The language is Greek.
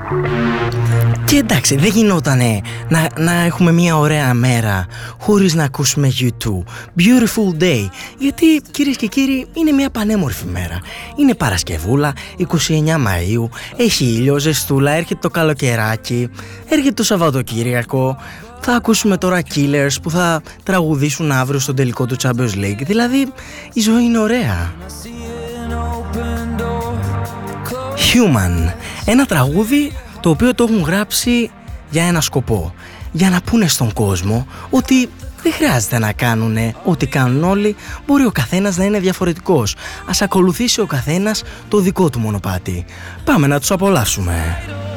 Και εντάξει, δεν γινότανε να έχουμε μια ωραία μέρα χωρίς να ακούσουμε U2. Beautiful day. Γιατί, κυρίες και κύριοι, είναι μια πανέμορφη μέρα. Είναι Παρασκευούλα, 29 Μαΐου, έχει ήλιο, ζεστούλα, έρχεται το καλοκαιράκι, έρχεται το Σαββατοκύριακο. Θα ακούσουμε τώρα Killers που θα τραγουδήσουν αύριο στο τελικό του Champions League. Δηλαδή, η ζωή είναι ωραία. Human, ένα τραγούδι το οποίο το έχουν γράψει για ένα σκοπό. Για να πούνε στον κόσμο ότι δεν χρειάζεται να κάνουν ό,τι κάνουν όλοι, μπορεί ο καθένας να είναι διαφορετικός. Ας ακολουθήσει ο καθένας το δικό του μονοπάτι. Πάμε να τους απολαύσουμε.